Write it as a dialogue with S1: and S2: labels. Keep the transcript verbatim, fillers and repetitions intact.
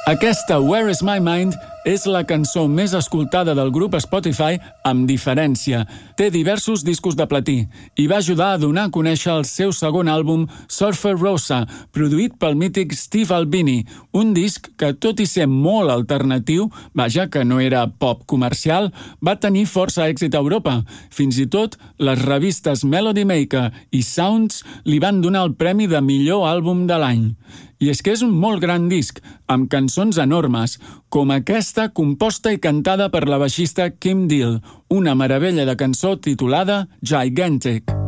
S1: Aquesta Where is my mind és la cançó més escoltada del grup Spotify amb diferència. Té diversos discos de platí i va ajudar a donar a conèixer el seu segon àlbum Surfer Rosa, produït pel mític Steve Albini, un disc que, tot i ser molt alternatiu, vaja que no era pop comercial, va tenir força èxit a Europa. Fins i tot, les revistes Melody Maker i Sounds li van donar el premi de millor àlbum de l'any. I és que és un molt gran disc, amb cançons enormes, com aquesta composta i cantada per la baixista Kim Deal, una meravella de cançó titulada Gigantic.